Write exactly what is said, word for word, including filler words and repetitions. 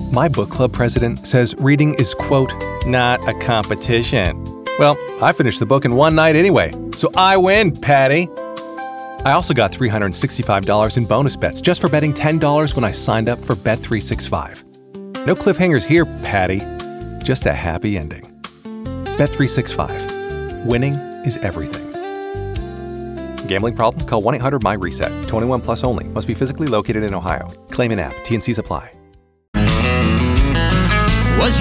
My book club president says reading is, quote, not a competition. Well, I finished the book in one night anyway, so I win, Patty. I also got three hundred sixty-five dollars in bonus bets just for betting ten dollars when I signed up for Bet three sixty-five. No cliffhangers here, Patty. Just a happy ending. Bet three sixty-five. Winning is everything. Gambling problem? Call one eight hundred my reset. twenty-one plus only. Must be physically located in Ohio. Claim in app. T and C's apply.